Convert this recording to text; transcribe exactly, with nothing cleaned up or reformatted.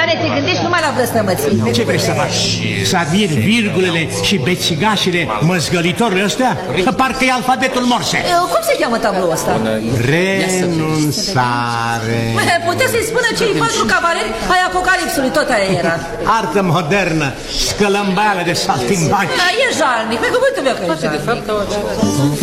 Ioane, te gândești numai la vrăstămății. Ce vrei să faci? Să admiri virgulele și bețigașile măzgălitorului ăsta? Parcă e alfabetul Morse. Cum se cheamă tabloul ăsta? Renunțare. Puteți să-i spună cei patru cavareni ai Apocalipsului, tot aia era. Artă modernă, scălămbeală de saltimbanci. Da, e jalnic, pe cuvântul meu că e jalnic.